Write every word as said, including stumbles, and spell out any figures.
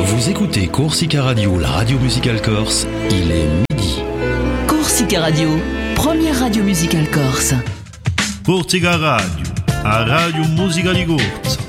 Vous écoutez Corsica Radio, la radio musicale corse, il est midi. Corsica Radio, première radio musicale corse. Corsica Radio, la radio musicale corse.